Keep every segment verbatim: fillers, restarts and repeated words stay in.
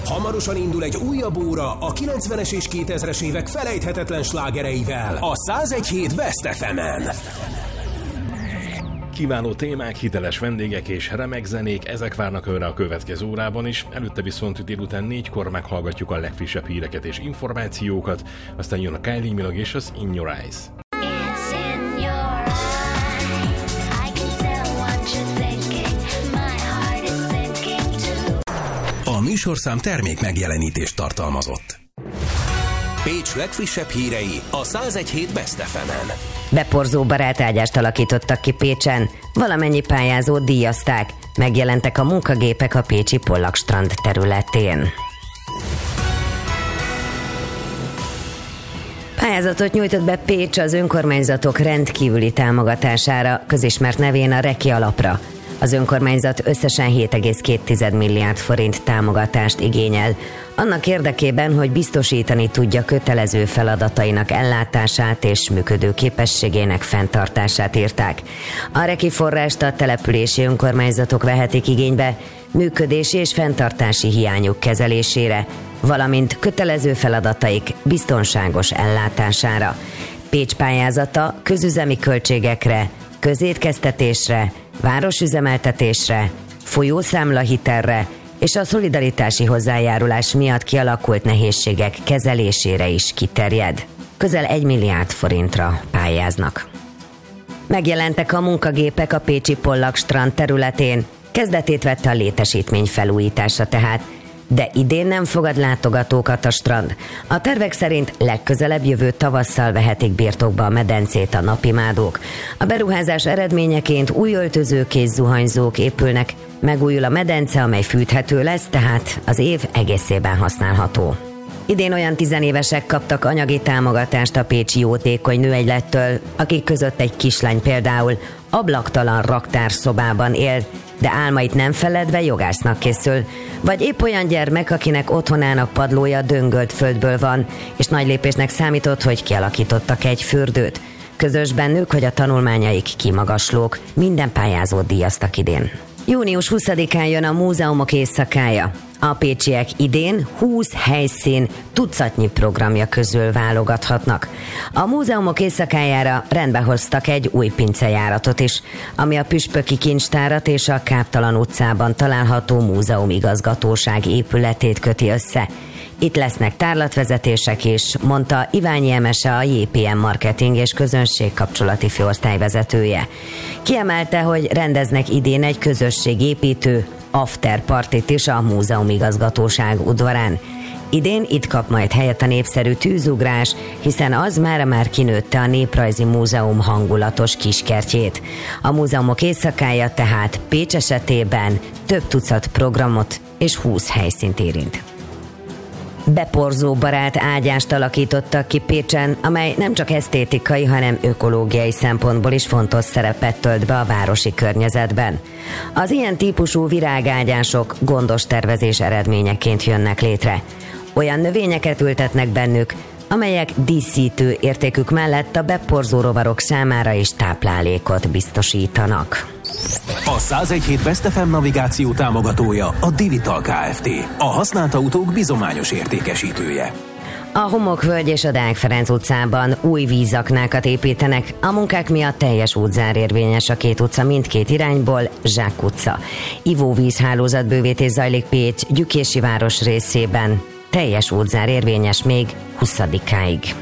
Hamarosan indul egy újabb óra a kilencvenes és kétezres évek felejthetetlen slágereivel a száz egy hét Best ef emen. Kiváló témák, hiteles vendégek és remek zenék, ezek várnak önre a következő órában is. Előtte viszont délután négykor meghallgatjuk a legfrissebb híreket és információkat, aztán jön a Kylie Minogue és az In Your Eyes. A műsorszám termék megjelenítést tartalmazott. Pécs legfrissebb hírei a száz egy hét Best ef emen. Beporzó barátágyást alakítottak ki Pécsen, valamennyi pályázót díjazták, megjelentek a munkagépek a pécsi Pollak-strand területén. Pályázatot nyújtott be Pécs az önkormányzatok rendkívüli támogatására, közismert nevén a Reki alapra. Az önkormányzat összesen hét egész két milliárd forint támogatást igényel, annak érdekében, hogy biztosítani tudja kötelező feladatainak ellátását és működő képességének fenntartását írták. A Reki forrást a települési önkormányzatok vehetik igénybe működési és fenntartási hiányuk kezelésére, valamint kötelező feladataik biztonságos ellátására. Pécs pályázata közüzemi költségekre, közétkeztetésre, városüzemeltetésre, folyószámlahitelre és a szolidaritási hozzájárulás miatt kialakult nehézségek kezelésére is kiterjed. Közel egy milliárd forintra pályáznak. Megjelentek a munkagépek a pécsi Pollak-strand területén, kezdetét vette a létesítmény felújítása tehát, de idén nem fogad látogatókat a strand. A tervek szerint legközelebb jövő tavasszal vehetik birtokba a medencét a napimádók. A beruházás eredményeként új öltözők és zuhanyzók épülnek, megújul a medence, amely fűthető lesz, tehát az év egészében használható. Idén olyan tizenévesek kaptak anyagi támogatást a pécsi jótékony nőegylettől, akik között egy kislány például ablaktalan raktárszobában él, de álmait nem feledve jogásznak készül, vagy épp olyan gyermek, akinek otthonának padlója döngölt földből van, és nagy lépésnek számított, hogy kialakítottak egy fürdőt. Közös bennük, hogy a tanulmányaik kimagaslók, minden pályázót díjaztak idén. június huszadikán jön a múzeumok éjszakája. A pécsiek idén húsz helyszín tucatnyi programja közül válogathatnak. A múzeumok éjszakájára rendbe hoztak egy új pincejáratot is, ami a Püspöki Kincstárat és a Káptalan utcában található múzeumigazgatóság épületét köti össze. Itt lesznek tárlatvezetések is, mondta Iványi Emese, a jé pé em marketing és közönségkapcsolati főosztály vezetője. Kiemelte, hogy rendeznek idén egy közösségépítő afterpartit is a múzeumigazgatóság udvarán. Idén itt kap majd helyet a népszerű tűzugrás, hiszen az mára már kinőtte a Néprajzi Múzeum hangulatos kiskertjét. A múzeumok éjszakája tehát Pécs esetében több tucat programot és húsz helyszínt érint. Beporzó barát ágyást alakítottak ki Pécsen, amely nem csak esztétikai, hanem ökológiai szempontból is fontos szerepet tölt be a városi környezetben. Az ilyen típusú virágágyások gondos tervezés eredményeként jönnek létre. Olyan növényeket ültetnek bennük, amelyek díszítő értékük mellett a beporzó rovarok számára is táplálékot biztosítanak. A száz egy hét Best ef em navigáció támogatója a Divital Kft. A használt autók bizományos értékesítője. A Homokvölgy és a Deák Ferenc utcában új vízaknákat építenek, a munkák miatt teljes útzár érvényes a két utca mindkét irányból, Zsák utca. Ivóvízhálózatbővítés zajlik Pécs Gyükési város részében, teljes útzár érvényes még huszadikáig.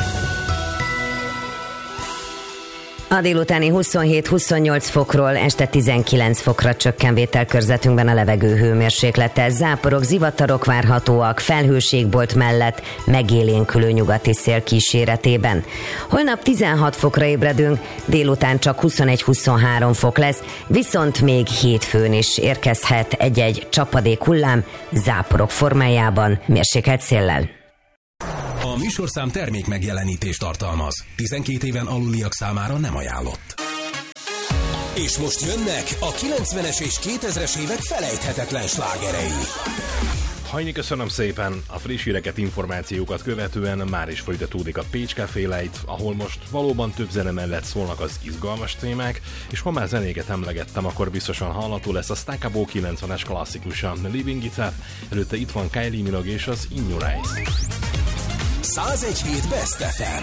A délutáni huszonhét-huszonnyolc fokról este tizenkilenc fokra csökken vételkörzetünkben a levegő hőmérséklete. Záporok, zivatarok várhatóak, felhőségbolt mellett megélénkülő nyugati szél kíséretében. Holnap tizenhat fokra ébredünk, délután csak huszonegy-huszonhárom fok lesz, viszont még hétfőn is érkezhet egy-egy csapadék hullám záporok formájában, mérsékelt széllel. A műsorszám termék megjelenítést tartalmaz. tizenkét éven aluliak számára nem ajánlott. És most jönnek a kilencvenes és kétezres évek felejthetetlen slágerei. Hajni, köszönöm szépen! A friss híreket, információkat követően már is folytatódik a Pécs Café Light, ahol most valóban több zene mellett szólnak az izgalmas témák, és ha már zenéket emlegettem, akkor biztosan hallható lesz a Stackabo kilencvenes klasszikusa, Living It Up, előtte itt van Kylie Minogue és az In Your Eyes. száz egy hét Best ef em.